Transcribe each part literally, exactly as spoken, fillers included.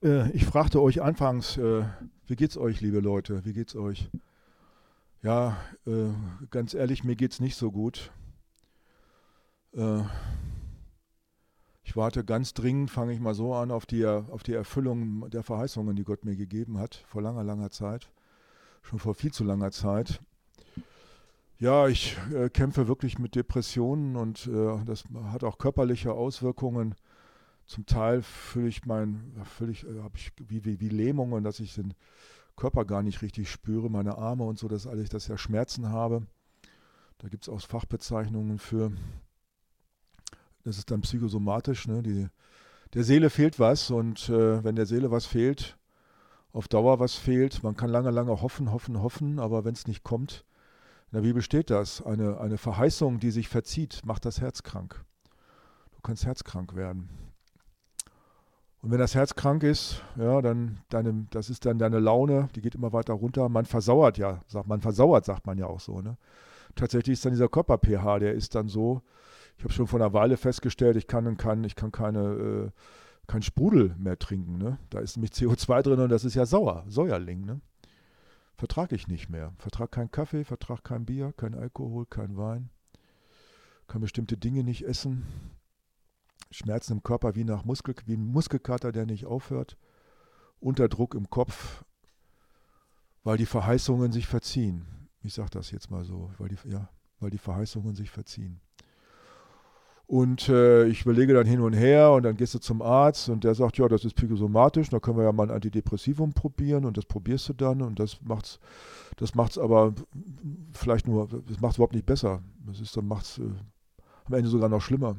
Äh, ich fragte euch anfangs, äh, wie geht's euch, liebe Leute? Wie geht's euch? Ja, äh, ganz ehrlich, mir geht's nicht so gut. Äh, ich warte ganz dringend, fange ich mal so an, auf die, auf die Erfüllung der Verheißungen, die Gott mir gegeben hat, vor langer, langer Zeit. Schon vor viel zu langer Zeit. Ja, ich äh, kämpfe wirklich mit Depressionen und äh, das hat auch körperliche Auswirkungen. Zum Teil fühle ich mein, fühle ich, äh, habe ich wie, wie, wie Lähmungen, dass ich den Körper gar nicht richtig spüre, meine Arme und so, dass ich das ja Schmerzen habe. Da gibt es auch Fachbezeichnungen für. Das ist dann psychosomatisch, ne? Die, der Seele fehlt was und äh, wenn der Seele was fehlt, auf Dauer was fehlt, man kann lange, lange hoffen, hoffen, hoffen, aber wenn es nicht kommt, in der Bibel steht das, eine, eine Verheißung, die sich verzieht, macht das Herz krank. Du kannst herzkrank werden. Und wenn das Herz krank ist, ja, dann deine, das ist dann deine Laune, die geht immer weiter runter. Man versauert ja, sagt man versauert, sagt man ja auch so. Ne? Tatsächlich ist dann dieser Körper-pH, der ist dann so, ich habe schon vor einer Weile festgestellt, ich kann, kann, ich kann keine, äh, kein Sprudel mehr trinken. Ne? Da ist nämlich C O zwei drin und das ist ja sauer, Säuerling. Ne? Vertrage ich nicht mehr. Vertrage keinen Kaffee, vertrage kein Bier, kein Alkohol, kein Wein. Kann bestimmte Dinge nicht essen. Schmerzen im Körper wie nach Muskel, wie ein Muskelkater, der nicht aufhört. Unterdruck im Kopf, weil die Verheißungen sich verziehen. Ich sage das jetzt mal so, weil die, ja, weil die Verheißungen sich verziehen. Und äh, ich überlege dann hin und her und dann gehst du zum Arzt und der sagt, ja, das ist psychosomatisch, da können wir ja mal ein Antidepressivum probieren und das probierst du dann und das macht's, das macht's aber vielleicht nur, das macht's überhaupt nicht besser. Das ist, dann macht's äh, am Ende sogar noch schlimmer.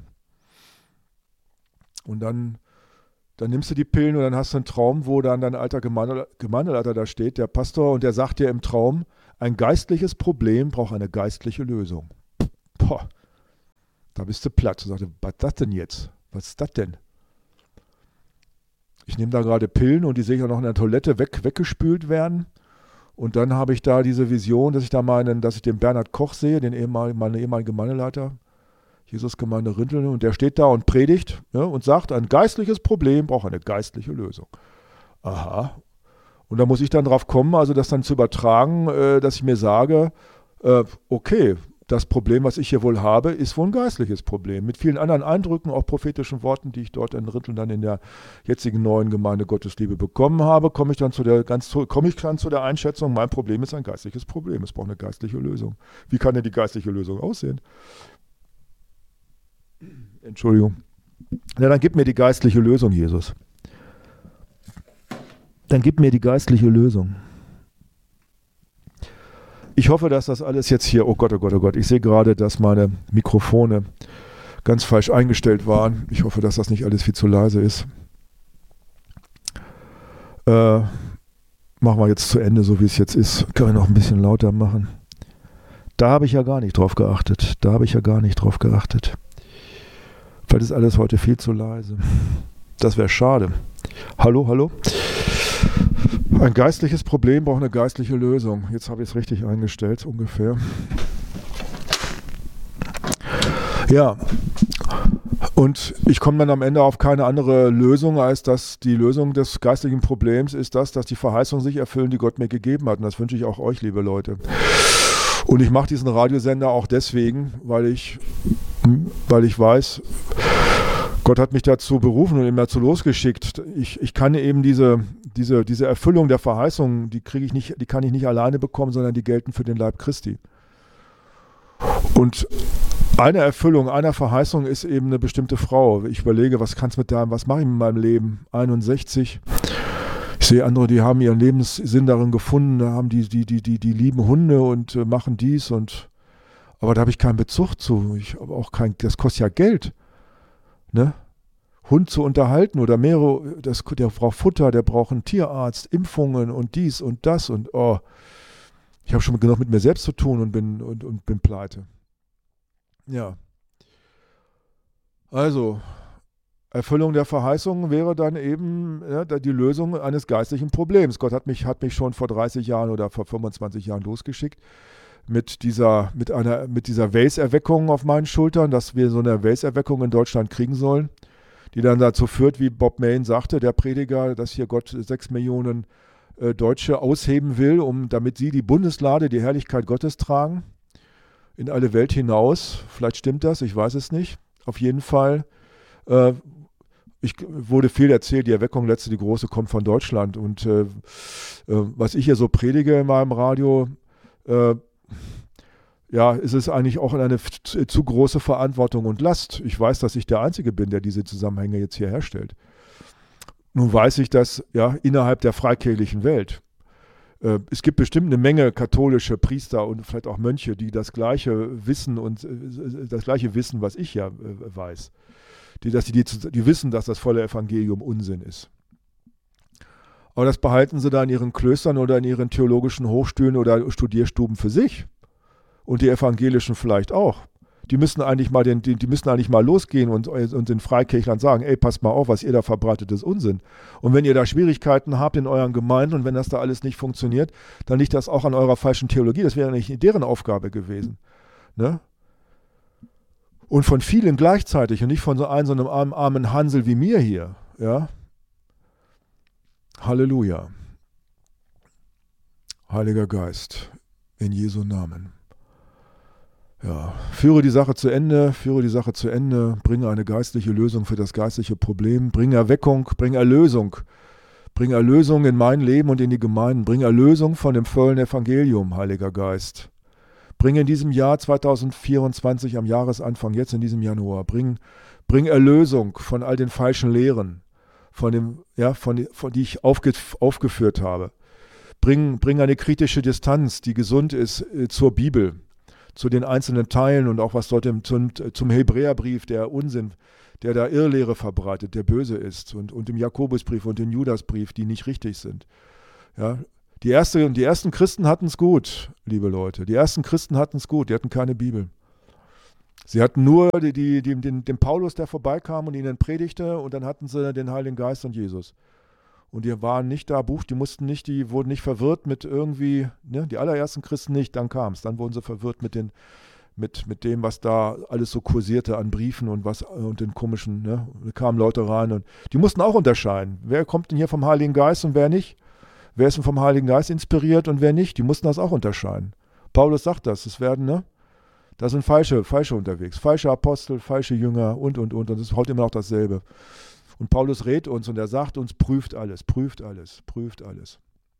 Und dann, dann nimmst du die Pillen und dann hast du einen Traum, wo dann dein alter Gemeinde, Gemeindeleiter da steht, der Pastor, und der sagt dir im Traum, ein geistliches Problem braucht eine geistliche Lösung. Boah. Da bist du platt. Ich sagte, was ist das denn jetzt? Was ist das denn? Ich nehme da gerade Pillen und die sehe ich auch noch in der Toilette weg, weggespült werden. Und dann habe ich da diese Vision, dass ich da meinen, dass ich den Bernhard Koch sehe, den ehemaligen, meinen ehemaligen Gemeindeleiter, Jesusgemeinde Rinteln, und der steht da und predigt, ne, und sagt, ein geistliches Problem braucht eine geistliche Lösung. Aha. Und da muss ich dann drauf kommen, also das dann zu übertragen, äh, dass ich mir sage, äh, okay, das Problem, was ich hier wohl habe, ist wohl ein geistliches Problem. Mit vielen anderen Eindrücken, auch prophetischen Worten, die ich dort in Rinteln dann in der jetzigen neuen Gemeinde Gottesliebe bekommen habe, komme ich dann zu der ganz komme ich dann zu der Einschätzung, mein Problem ist ein geistliches Problem. Es braucht eine geistliche Lösung. Wie kann denn die geistliche Lösung aussehen? Entschuldigung. Ja, dann gib mir die geistliche Lösung, Jesus. Dann gib mir die geistliche Lösung. Ich hoffe, dass das alles jetzt hier, oh Gott, oh Gott, oh Gott, ich sehe gerade, dass meine Mikrofone ganz falsch eingestellt waren. Ich hoffe, dass das nicht alles viel zu leise ist. Äh, machen wir jetzt zu Ende, so wie es jetzt ist. Können wir noch ein bisschen lauter machen. Da habe ich ja gar nicht drauf geachtet. Da habe ich ja gar nicht drauf geachtet. Vielleicht ist alles heute viel zu leise. Das wäre schade. Hallo, hallo? Ein geistliches Problem braucht eine geistliche Lösung. Jetzt habe ich es richtig eingestellt, ungefähr. Ja, und ich komme dann am Ende auf keine andere Lösung, als dass die Lösung des geistlichen Problems ist das, dass die Verheißungen sich erfüllen, die Gott mir gegeben hat. Und das wünsche ich auch euch, liebe Leute. Und ich mache diesen Radiosender auch deswegen, weil ich, weil ich weiß, Gott hat mich dazu berufen und ihn dazu losgeschickt. Ich, ich kann eben diese, diese, diese Erfüllung der Verheißungen, die kriege ich nicht, die kann ich nicht alleine bekommen, sondern die gelten für den Leib Christi. Und eine Erfüllung einer Verheißung ist eben eine bestimmte Frau. Ich überlege, was kann's mit da, was mache ich mit meinem Leben? einundsechzig. Ich sehe andere, die haben ihren Lebenssinn darin gefunden, da haben die, die, die, die, die lieben Hunde und äh, machen dies und aber da habe ich keinen Bezug zu. Ich habe auch kein, das kostet ja Geld. Ne? Hund zu unterhalten oder mehrere, das, der braucht Futter, der braucht einen Tierarzt, Impfungen und dies und das und oh, ich habe schon genug mit mir selbst zu tun und bin, und, und bin pleite. Ja. Also, Erfüllung der Verheißung wäre dann eben ja, die Lösung eines geistlichen Problems. Gott hat mich, hat mich schon vor dreißig Jahren oder vor fünfundzwanzig Jahren losgeschickt mit dieser, mit einer, mit dieser Wales-Erweckung auf meinen Schultern, dass wir so eine Wales-Erweckung in Deutschland kriegen sollen. die dann dazu führt, wie Bob Mayne sagte, der Prediger, dass hier Gott sechs Millionen äh, Deutsche ausheben will, um, damit sie die Bundeslade, die Herrlichkeit Gottes tragen, in alle Welt hinaus. Vielleicht stimmt das, ich weiß es nicht. Auf jeden Fall äh, ich, wurde viel erzählt, die Erweckung letzte, die große, kommt von Deutschland. Und äh, äh, was ich hier so predige in meinem Radio, äh, ja, ist es eigentlich auch eine zu, zu große Verantwortung und Last. Ich weiß, dass ich der Einzige bin, der diese Zusammenhänge jetzt hier herstellt. Nun weiß ich, dass ja, innerhalb der freikirchlichen Welt, äh, es gibt bestimmt eine Menge katholische Priester und vielleicht auch Mönche, die das gleiche wissen und äh, das gleiche wissen, was ich ja äh, weiß. Die, dass die, die, die wissen, dass das volle Evangelium Unsinn ist. Aber das behalten sie da in ihren Klöstern oder in ihren theologischen Hochstühlen oder Studierstuben für sich. Und die Evangelischen vielleicht auch. Die müssen eigentlich mal, den, die, die müssen eigentlich mal losgehen und, und den Freikirchlern sagen, ey, passt mal auf, was ihr da verbreitet, ist Unsinn. Und wenn ihr da Schwierigkeiten habt in euren Gemeinden und wenn das da alles nicht funktioniert, dann liegt das auch an eurer falschen Theologie. Das wäre nicht deren Aufgabe gewesen. Ne? Und von vielen gleichzeitig und nicht von so einem, so einem armen, armen Hansel wie mir hier. Ja? Halleluja. Heiliger Geist, in Jesu Namen. Ja, führe die Sache zu Ende, führe die Sache zu Ende, bringe eine geistliche Lösung für das geistliche Problem, bringe Erweckung, bringe Erlösung, bringe Erlösung in mein Leben und in die Gemeinden, bringe Erlösung von dem vollen Evangelium, Heiliger Geist. Bringe in diesem Jahr zweitausendvierundzwanzig am Jahresanfang, jetzt in diesem Januar, bring, bring Erlösung von all den falschen Lehren, von dem, ja, von, von die ich aufge, aufgeführt habe. Bring, bring eine kritische Distanz, die gesund ist, äh, zur Bibel, zu den einzelnen Teilen und auch was dort im, zum, zum Hebräerbrief, der Unsinn, der da Irrlehre verbreitet, der böse ist, und, und im Jakobusbrief und den Judasbrief, die nicht richtig sind. Ja, die, erste, die ersten Christen hatten es gut, liebe Leute. Die ersten Christen hatten es gut, die hatten keine Bibel. Sie hatten nur die, die, die, den, den Paulus, der vorbeikam und ihnen predigte, und dann hatten sie den Heiligen Geist und Jesus. Und die waren nicht da, Buch, die mussten nicht, die wurden nicht verwirrt mit irgendwie, ne, die allerersten Christen nicht, dann kam es. Dann wurden sie verwirrt mit, den, mit, mit dem, was da alles so kursierte an Briefen und was und den komischen, ne, da kamen Leute rein und die mussten auch unterscheiden. Wer kommt denn hier vom Heiligen Geist und wer nicht? Wer ist denn vom Heiligen Geist inspiriert und wer nicht? Die mussten das auch unterscheiden. Paulus sagt das, es werden, ne, da sind falsche, falsche unterwegs, falsche Apostel, falsche Jünger und, und, und, und das ist heute immer noch dasselbe. Und Paulus rät uns und er sagt uns, prüft alles, prüft alles, prüft alles.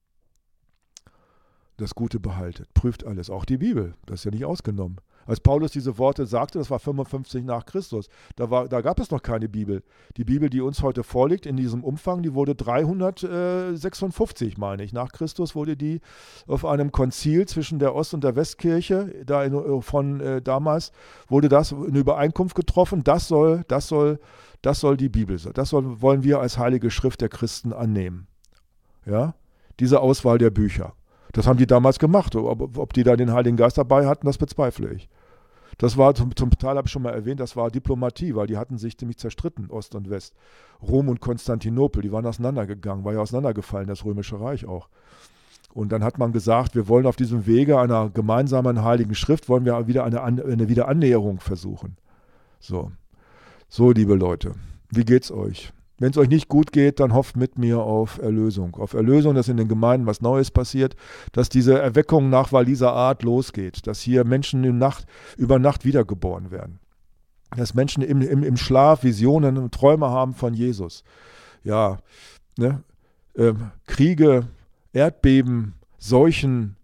Das Gute behaltet, prüft alles, auch die Bibel, das ist ja nicht ausgenommen. Als Paulus diese Worte sagte, das war fünfundfünfzig nach Christus, da, war, da gab es noch keine Bibel. Die Bibel, die uns heute vorliegt, in diesem Umfang, die wurde dreihundertsechsundfünfzig, meine ich, nach Christus wurde die auf einem Konzil zwischen der Ost- und der Westkirche, da in, von äh, damals, wurde das eine Übereinkunft getroffen, das soll, das soll, das soll die Bibel sein. Das soll, wollen wir als heilige Schrift der Christen annehmen. Ja? Diese Auswahl der Bücher. Das haben die damals gemacht. Ob, ob die da den Heiligen Geist dabei hatten, das bezweifle ich. Das war, zum, zum Teil habe ich schon mal erwähnt, das war Diplomatie, weil die hatten sich ziemlich zerstritten, Ost und West. Rom und Konstantinopel, die waren auseinandergegangen, war ja auseinandergefallen, das Römische Reich auch. Und dann hat man gesagt, wir wollen auf diesem Wege einer gemeinsamen Heiligen Schrift, wollen wir wieder eine, eine Wiederannäherung versuchen. So. So, liebe Leute, wie geht's euch? Wenn es euch nicht gut geht, dann hofft mit mir auf Erlösung. Auf Erlösung, dass in den Gemeinden was Neues passiert, dass diese Erweckung nach Walliser Art losgeht, dass hier Menschen in Nacht, über Nacht wiedergeboren werden. Dass Menschen im, im, im Schlaf Visionen und Träume haben von Jesus. Ja, ne? ähm, Kriege, Erdbeben, Seuchen,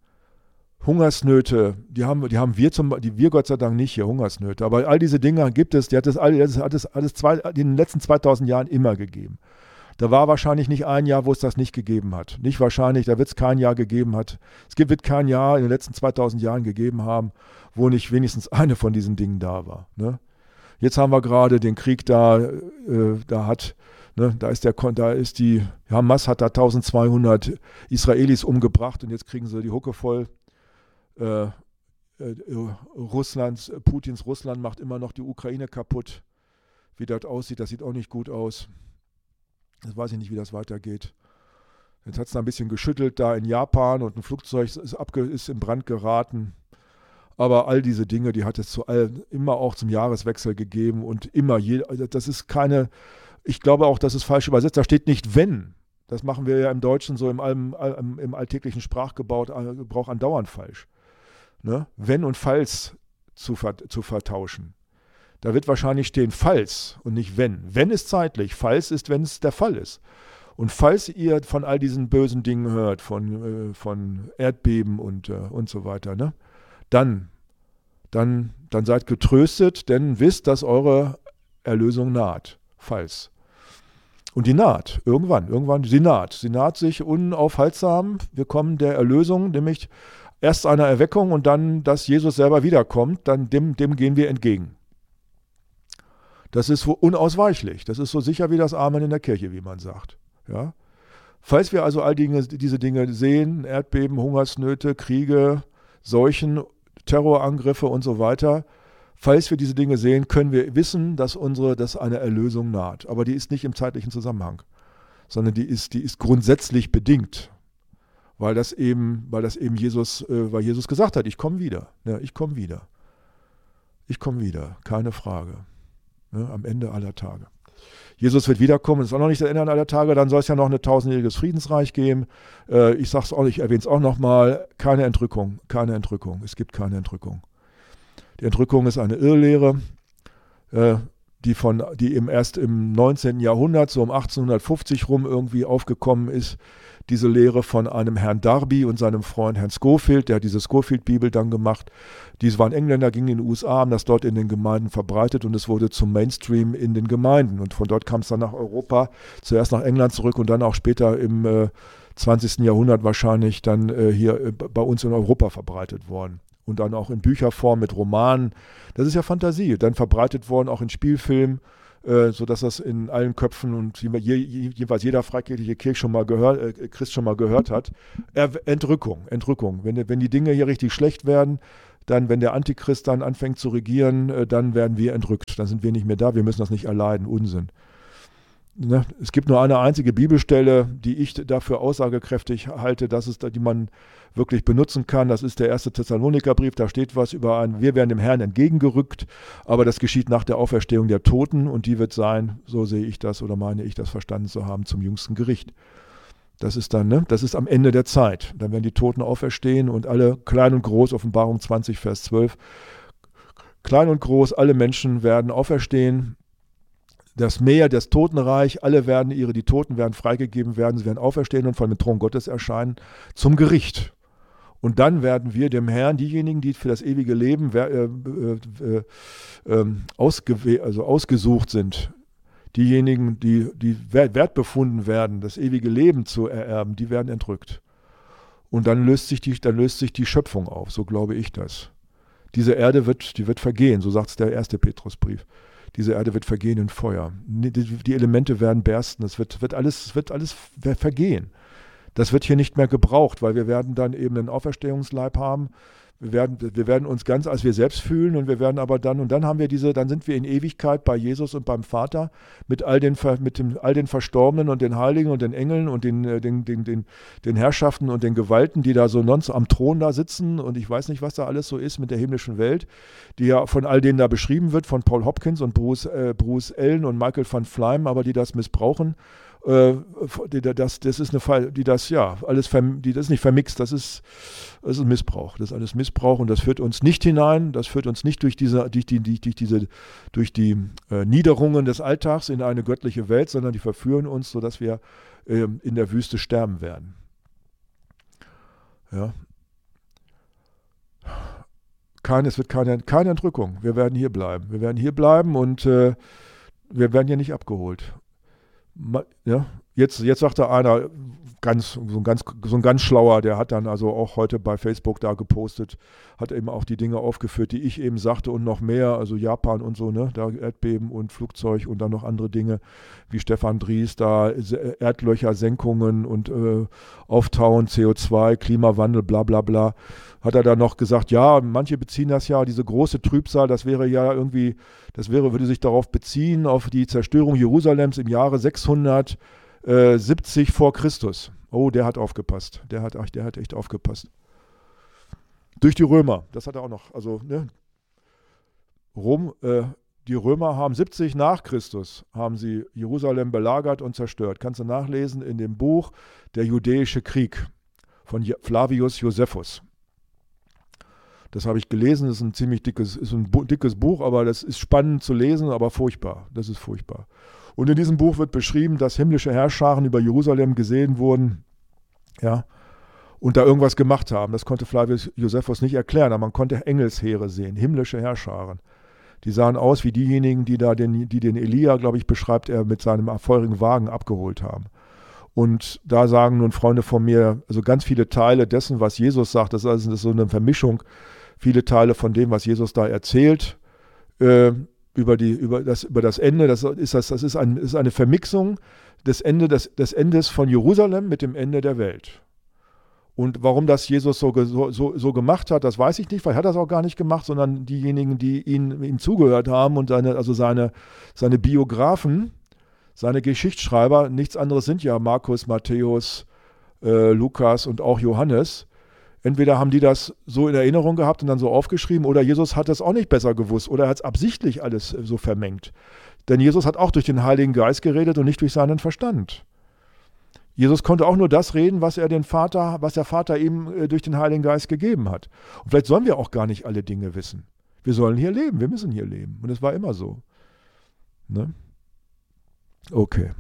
Hungersnöte, die haben, die haben wir, zum, die wir Gott sei Dank nicht hier, Hungersnöte. Aber all diese Dinge gibt es, die hat es alles, hat es alles zwei, in den letzten zweitausend Jahren immer gegeben. Da war wahrscheinlich nicht ein Jahr, wo es das nicht gegeben hat. Nicht wahrscheinlich, da wird es kein Jahr gegeben hat. Es gibt, wird kein Jahr in den letzten zweitausend Jahren gegeben haben, wo nicht wenigstens eine von diesen Dingen da war. Ne? Jetzt haben wir gerade den Krieg da, äh, da hat, ne, da ist der, da ist die, Hamas hat da eintausendzweihundert Israelis umgebracht und jetzt kriegen sie die Hucke voll. Äh, äh, Russlands, Putins Russland macht immer noch die Ukraine kaputt. Wie das aussieht, das sieht auch nicht gut aus. Jetzt weiß ich nicht, wie das weitergeht. Jetzt hat es da ein bisschen geschüttelt da in Japan und ein Flugzeug ist, abge, ist in Brand geraten. Aber all diese Dinge, die hat es zu all, immer auch zum Jahreswechsel gegeben und immer, je, das ist keine, Ich glaube auch, dass es falsch übersetzt. Da steht nicht wenn. Das machen wir ja im Deutschen so im, im, im, im alltäglichen Sprachgebrauch andauernd falsch. Ne? Wenn und falls zu, zu vertauschen. Da wird wahrscheinlich stehen falls und nicht wenn. Wenn ist zeitlich, falls ist, wenn es der Fall ist. Und falls ihr von all diesen bösen Dingen hört, von, äh, von Erdbeben und, äh, und so weiter, ne? dann, dann, dann seid getröstet, denn wisst, dass eure Erlösung naht. Falls. Und die naht, irgendwann, irgendwann, sie naht. Sie naht sich unaufhaltsam. Wir kommen der Erlösung, nämlich erst einer Erweckung und dann, dass Jesus selber wiederkommt, dann dem, dem gehen wir entgegen. Das ist unausweichlich. Das ist so sicher wie das Amen in der Kirche, wie man sagt. Ja? Falls wir also all Dinge, diese Dinge sehen, Erdbeben, Hungersnöte, Kriege, Seuchen, Terrorangriffe und so weiter, falls wir diese Dinge sehen, können wir wissen, dass unsere, dass eine Erlösung naht. Aber die ist nicht im zeitlichen Zusammenhang, sondern die ist, die ist grundsätzlich bedingt, weil das eben, weil das eben Jesus, äh, weil Jesus gesagt hat, ich komme wieder, ja, ich komme wieder, ich komme wieder, keine Frage, ja, am Ende aller Tage. Jesus wird wiederkommen, das ist auch noch nicht das Ende aller Tage, dann soll es ja noch ein tausendjähriges Friedensreich geben. Äh, ich sag's auch, ich erwähne es auch nochmal, keine Entrückung, keine Entrückung, es gibt keine Entrückung. Die Entrückung ist eine Irrlehre, äh, die, von, die eben erst im neunzehnten Jahrhundert, so um achtzehnhundertfünfzig rum irgendwie aufgekommen ist. Diese Lehre von einem Herrn Darby und seinem Freund Herrn Scofield, der hat diese Scofield-Bibel dann gemacht. Diese waren Engländer, gingen in die U S A, haben das dort in den Gemeinden verbreitet und es wurde zum Mainstream in den Gemeinden. Und von dort kam es dann nach Europa, zuerst nach England zurück und dann auch später im äh, zwanzigsten Jahrhundert wahrscheinlich dann äh, hier äh, bei uns in Europa verbreitet worden. Und dann auch in Bücherform mit Romanen. Das ist ja Fantasie. Dann verbreitet worden auch in Spielfilmen, äh, sodass das in allen Köpfen und je, je, jeweils jeder freikirchliche Kirche schon mal gehört, äh, Christ schon mal gehört hat. Er, Entrückung, Entrückung. Wenn, wenn die Dinge hier richtig schlecht werden, dann, wenn der Antichrist dann anfängt zu regieren, äh, dann werden wir entrückt. Dann sind wir nicht mehr da, wir müssen das nicht erleiden. Unsinn. Ne? Es gibt nur eine einzige Bibelstelle, die ich dafür aussagekräftig halte, dass es, die man wirklich benutzen kann. Das ist der erste Thessalonikerbrief. Da steht was über ein, wir werden dem Herrn entgegengerückt, aber das geschieht nach der Auferstehung der Toten und die wird sein, so sehe ich das oder meine ich das verstanden zu haben, zum jüngsten Gericht. Das ist dann, ne? Das ist am Ende der Zeit. Dann werden die Toten auferstehen und alle, klein und groß, Offenbarung zwanzig, Vers zwölf, klein und groß, alle Menschen werden auferstehen. Das Meer, das Totenreich, alle werden ihre, die Toten werden freigegeben werden, sie werden auferstehen und von dem Thron Gottes erscheinen zum Gericht. Und dann werden wir dem Herrn, diejenigen, die für das ewige Leben äh, äh, äh, ausge, also ausgesucht sind, diejenigen, die, die wert befunden werden, das ewige Leben zu ererben, die werden entrückt. Und dann löst sich die, dann löst sich die Schöpfung auf, so glaube ich das. Diese Erde wird, die wird vergehen, so sagt es der erste Petrusbrief. Diese Erde wird vergehen in Feuer. Die Elemente werden bersten, es wird, wird, alles, es wird alles vergehen. Das wird hier nicht mehr gebraucht, weil wir werden dann eben einen Auferstehungsleib haben. Wir werden, wir werden uns ganz als wir selbst fühlen und wir werden aber dann, und dann haben wir diese, dann sind wir in Ewigkeit bei Jesus und beim Vater mit all den, mit dem, all den Verstorbenen und den Heiligen und den Engeln und den, den, den, den, den Herrschaften und den Gewalten, die da so nonst am Thron da sitzen und ich weiß nicht, was da alles so ist mit der himmlischen Welt, die ja von all denen da beschrieben wird, von Paul Hopkins und Bruce, äh, Bruce Allen und Michael van Fleim, aber die das missbrauchen. Das, das ist eine, die das, ja, alles, die das ist nicht vermixt, das ist, das ist ein Missbrauch. Das ist alles Missbrauch und das führt uns nicht hinein, das führt uns nicht durch diese, durch die, durch diese, durch die äh, Niederungen des Alltags in eine göttliche Welt, sondern die verführen uns, sodass wir äh, in der Wüste sterben werden. Ja. Kein, es wird keine, keine Entrückung. Wir werden hier bleiben. Wir werden hier bleiben und äh, wir werden hier nicht abgeholt. Ja, jetzt, jetzt sagte einer, ganz, so, ein ganz, so ein ganz schlauer, der hat dann also auch heute bei Facebook da gepostet, hat eben auch die Dinge aufgeführt, die ich eben sagte und noch mehr, also Japan und so, ne, da Erdbeben und Flugzeug und dann noch andere Dinge, wie Stefan Dries, da Erdlöcher, Senkungen und äh, Auftauen, C O zwei, Klimawandel, bla bla bla. Hat er dann noch gesagt, ja, manche beziehen das ja, diese große Trübsal, das wäre ja irgendwie, das wäre, würde sich darauf beziehen, auf die Zerstörung Jerusalems im Jahre sechshundertsiebzig vor Christus. Oh, der hat aufgepasst, der hat, der hat echt aufgepasst. Durch die Römer, das hat er auch noch, also, ne, Rom, äh, die Römer haben siebzig nach Christus, haben sie Jerusalem belagert und zerstört. Kannst du nachlesen in dem Buch Der Judäische Krieg von Flavius Josephus. Das habe ich gelesen, das ist ein ziemlich dickes, ist ein dickes Buch, aber das ist spannend zu lesen, aber furchtbar. Das ist furchtbar. Und in diesem Buch wird beschrieben, dass himmlische Herrscharen über Jerusalem gesehen wurden, ja, und da irgendwas gemacht haben. Das konnte Flavius Josephus nicht erklären, aber man konnte Engelsheere sehen, himmlische Herrscharen. Die sahen aus wie diejenigen, die da den, die den Elia, glaube ich, beschreibt er, mit seinem feurigen Wagen abgeholt haben. Und da sagen nun Freunde von mir, also ganz viele Teile dessen, was Jesus sagt, das ist, also, das ist so eine Vermischung, viele Teile von dem, was Jesus da erzählt, äh, über, die, über, das, über das Ende, das ist, das, das ist, ein, ist eine Vermixung des, Ende, des, des Endes von Jerusalem mit dem Ende der Welt. Und warum das Jesus so, so, so gemacht hat, das weiß ich nicht, weil er hat das auch gar nicht gemacht, sondern diejenigen, die ihn, ihm zugehört haben und seine, also seine, seine Biografen, seine Geschichtsschreiber, nichts anderes sind ja Markus, Matthäus, äh, Lukas und auch Johannes. Entweder haben die das so in Erinnerung gehabt und dann so aufgeschrieben, oder Jesus hat das auch nicht besser gewusst oder er hat es absichtlich alles so vermengt. Denn Jesus hat auch durch den Heiligen Geist geredet und nicht durch seinen Verstand. Jesus konnte auch nur das reden, was er den Vater, was der Vater ihm äh, durch den Heiligen Geist gegeben hat. Und vielleicht sollen wir auch gar nicht alle Dinge wissen. Wir sollen hier leben, wir müssen hier leben. Und es war immer so. Ne? Okay.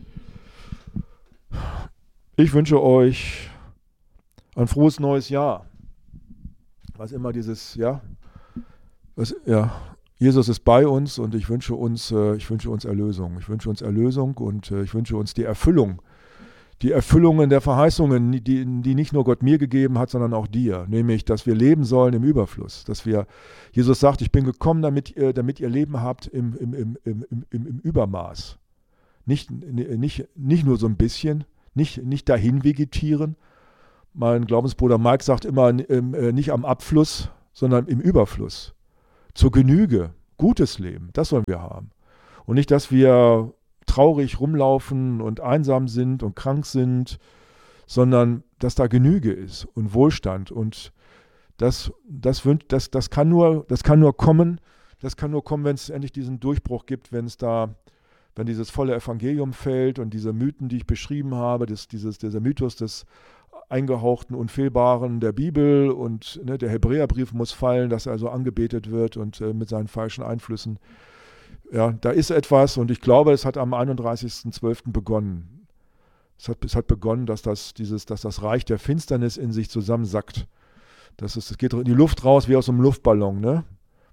Ich wünsche euch ein frohes neues Jahr. Was immer dieses, ja, was, ja, Jesus ist bei uns und ich wünsche uns, äh, ich wünsche uns Erlösung. Ich wünsche uns Erlösung und äh, ich wünsche uns die Erfüllung. Die Erfüllungen der Verheißungen, die, die nicht nur Gott mir gegeben hat, sondern auch dir. Nämlich, dass wir leben sollen im Überfluss. Dass wir, Jesus sagt, ich bin gekommen, damit ihr, damit ihr Leben habt im, im, im, im, im, im Übermaß. Nicht, nicht, nicht nur so ein bisschen, nicht, nicht dahin vegetieren. Mein Glaubensbruder Mike sagt immer, nicht am Abfluss, sondern im Überfluss. Zur Genüge, gutes Leben, das sollen wir haben. Und nicht, dass wir traurig rumlaufen und einsam sind und krank sind, sondern dass da Genüge ist und Wohlstand. Und das, das, das, das, kann, nur, das kann nur kommen, das kann nur kommen, wenn es endlich diesen Durchbruch gibt, wenn es da, wenn dieses volle Evangelium fällt und diese Mythen, die ich beschrieben habe, das, dieses, dieser Mythos des eingehauchten, unfehlbaren der Bibel und ne, der Hebräerbrief muss fallen, dass er also angebetet wird und äh, mit seinen falschen Einflüssen. Ja, da ist etwas und ich glaube, es hat am einunddreißigsten zwölften begonnen. Es hat, es hat begonnen, dass das, dieses, dass das Reich der Finsternis in sich zusammensackt. Das ist, es geht in die Luft raus wie aus einem Luftballon, ne?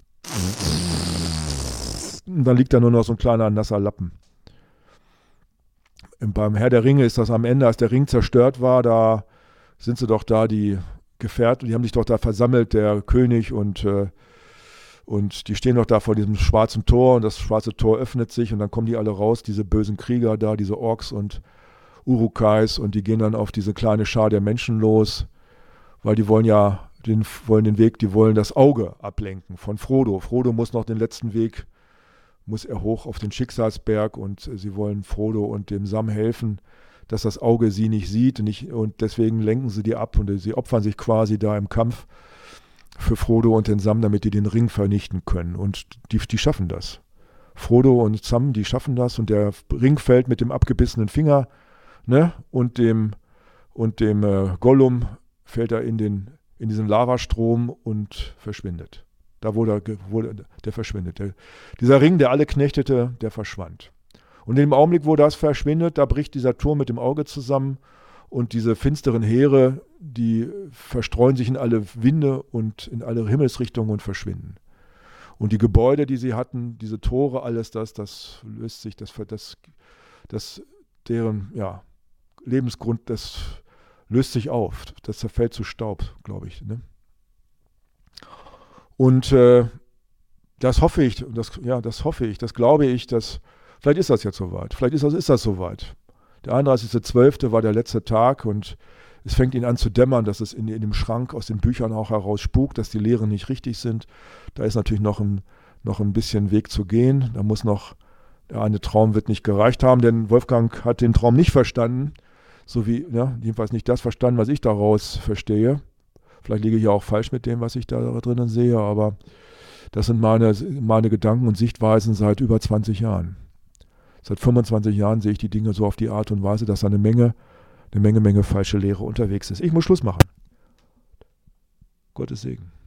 Und dann liegt da nur noch so ein kleiner nasser Lappen. Und beim Herr der Ringe ist das am Ende, als der Ring zerstört war, da sind sie doch da, die Gefährten, die haben sich doch da versammelt, der König und äh, Und die stehen doch da vor diesem schwarzen Tor und das schwarze Tor öffnet sich und dann kommen die alle raus, diese bösen Krieger da, diese Orks und Urukais und die gehen dann auf diese kleine Schar der Menschen los, weil die wollen ja den, wollen den Weg, die wollen das Auge ablenken von Frodo. Frodo muss noch den letzten Weg, muss er hoch auf den Schicksalsberg und sie wollen Frodo und dem Sam helfen, dass das Auge sie nicht sieht und, nicht, und deswegen lenken sie die ab und sie opfern sich quasi da im Kampf für Frodo und den Sam, damit die den Ring vernichten können. Und die, die schaffen das. Frodo und Sam, die schaffen das und der Ring fällt mit dem abgebissenen Finger, ne? Und dem, und dem äh, Gollum fällt er in, den, in diesen Lavastrom und verschwindet. Da wurde, wurde der verschwindet. Der, dieser Ring, der alle knechtete, der verschwand. Und in dem Augenblick, wo das verschwindet, da bricht dieser Turm mit dem Auge zusammen. Und diese finsteren Heere, die verstreuen sich in alle Winde und in alle Himmelsrichtungen und verschwinden. Und die Gebäude, die sie hatten, diese Tore, alles das, das löst sich, das, das, das deren ja, Lebensgrund, das löst sich auf. Das zerfällt zu Staub, glaube ich. Ne? Und äh, das hoffe ich, das, ja, das hoffe ich, das glaube ich, dass, vielleicht ist das jetzt soweit, vielleicht ist das, ist das soweit. Der einunddreißigste zwölfte war der letzte Tag und es fängt ihnen an zu dämmern, dass es in, in dem Schrank aus den Büchern auch heraus spukt, dass die Lehren nicht richtig sind. Da ist natürlich noch ein, noch ein bisschen Weg zu gehen. Da muss noch, der eine Traum wird nicht gereicht haben, denn Wolfgang hat den Traum nicht verstanden, so wie, ja, jedenfalls nicht das verstanden, was ich daraus verstehe. Vielleicht liege ich ja auch falsch mit dem, was ich da drinnen sehe, aber Das sind meine, meine Gedanken und Sichtweisen seit über zwanzig Jahren. Seit fünfundzwanzig Jahren sehe ich die Dinge so auf die Art und Weise, dass da eine Menge, eine Menge, Menge falsche Lehre unterwegs ist. Ich muss Schluss machen. Gottes Segen.